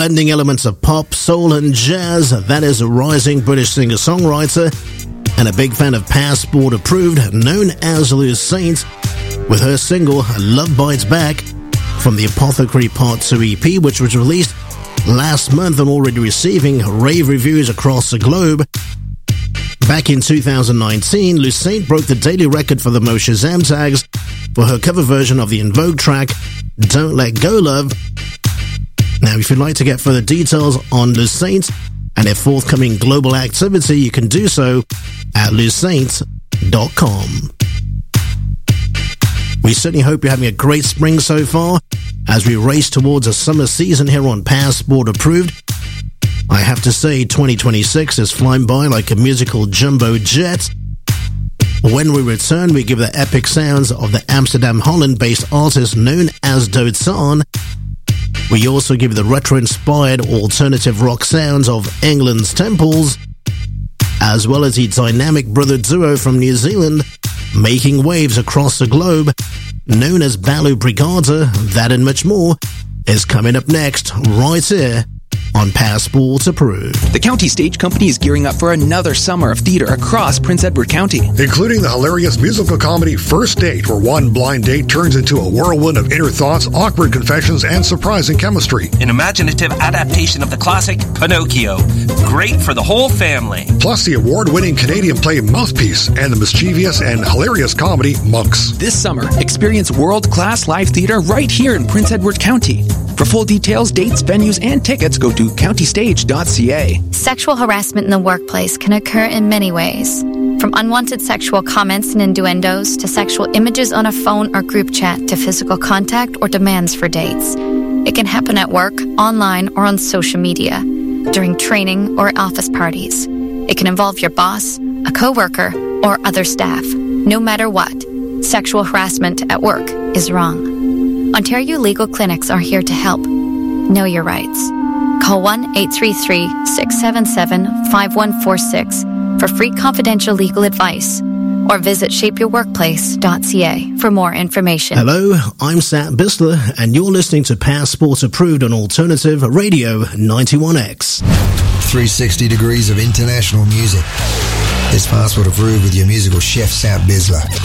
Blending elements of pop, soul and jazz, that is a rising British singer-songwriter and a big fan of Passport Approved, known as Lou Saint, with her single Love Bites Back from the Apothecary Part 2 EP, which was released last month and already receiving rave reviews across the globe. Back in 2019, Lou Saint broke the daily record for the most Shazam tags for her cover version of the En Vogue track Don't Let Go Love. Now, if you'd like to get further details on Lou Saint and their forthcoming global activity, you can do so at lousaint.com. We certainly hope you're having a great spring so far as we race towards a summer season here on Passport Approved. I have to say, 2026 is flying by like a musical jumbo jet. When we return, we give the epic sounds of the Amsterdam, Holland-based artist known as Dotsan. We also give the retro-inspired alternative rock sounds of England's Temples, as well as the dynamic brother duo from New Zealand, making waves across the globe, known as Balu Brigada. That and much more is coming up next, right here on Passport Approved. The County Stage Company is gearing up for another summer of theater across Prince Edward County, including the hilarious musical comedy First Date, where one blind date turns into a whirlwind of inner thoughts, awkward confessions, and surprising chemistry. An imaginative adaptation of the classic Pinocchio. Great for the whole family. Plus the award-winning Canadian play Mouthpiece and the mischievous and hilarious comedy Monks. This summer, experience world-class live theater right here in Prince Edward County. For full details, dates, venues, and tickets, go to countystage.ca. Sexual harassment in the workplace can occur in many ways. From unwanted sexual comments and innuendos to sexual images on a phone or group chat to physical contact or demands for dates. It can happen at work, online, or on social media, during training or at office parties. It can involve your boss, a coworker, or other staff. No matter what, sexual harassment at work is wrong. Ontario Legal Clinics are here to help. Know your rights. Call 1-833-677-5146 for free confidential legal advice, or visit shapeyourworkplace.ca for more information. Hello, I'm Sat Bisler, and you're listening to Passport Approved on Alternative Radio 91X. 360 degrees of international music. It's Passport Approved with your musical chef, Sat Bisler.